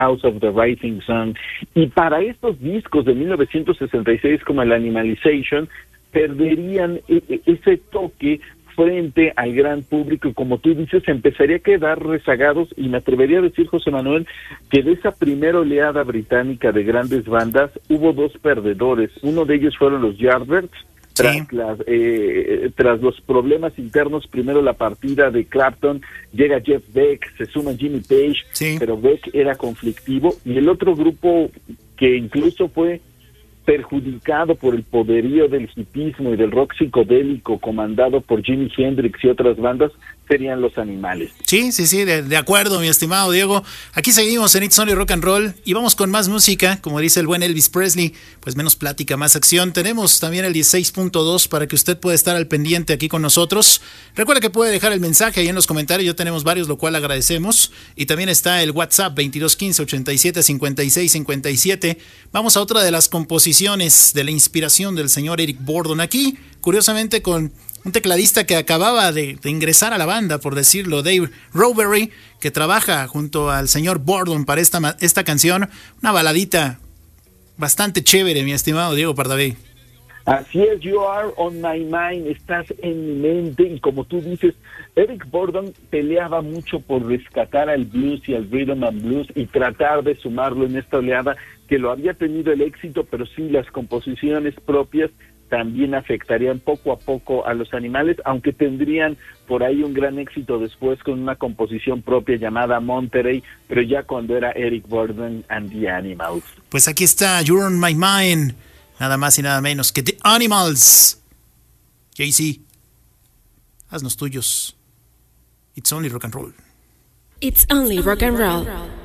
House of the Rising Sun. Y para estos discos de 1966 como el Animalization, perderían ese toque frente al gran público y, como tú dices, empezaría a quedar rezagados, y me atrevería a decir, José Manuel, que de esa primera oleada británica de grandes bandas hubo dos perdedores. Uno de ellos fueron los Yardbirds, tras los problemas internos. Primero la partida de Clapton, llega Jeff Beck, se suma Jimmy Page, pero Beck era conflictivo, y el otro grupo que incluso fue perjudicado por el poderío del hipismo y del rock psicodélico comandado por Jimi Hendrix y otras bandas serían los Animales. Sí, de acuerdo, mi estimado Diego. Aquí seguimos en It's Only Rock and Roll y vamos con más música, como dice el buen Elvis Presley, pues menos plática, más acción. Tenemos también el 16.2 para que usted pueda estar al pendiente aquí con nosotros. Recuerda que puede dejar el mensaje ahí en los comentarios, ya tenemos varios, lo cual agradecemos. Y también está el WhatsApp 2215-875657. Vamos a otra de las composiciones de la inspiración del señor Eric Burdon. Aquí, curiosamente, con un tecladista que acababa de ingresar a la banda, por decirlo, Dave Rowery, que trabaja junto al señor Burdon para esta canción, una baladita bastante chévere, mi estimado Diego Pardavé. Así es, You Are on My Mind, estás en mi mente, y como tú dices, Eric Burdon peleaba mucho por rescatar al blues y al rhythm and blues y tratar de sumarlo en esta oleada que lo había tenido el éxito, pero sí las composiciones propias también afectarían poco a poco a los Animales, aunque tendrían por ahí un gran éxito después con una composición propia llamada Monterey, pero ya cuando era Eric Burdon and the Animals. Pues aquí está You're on My Mind, nada más y nada menos que The Animals. Jay-Z, haznos tuyos. It's only rock and roll. It's only rock and roll.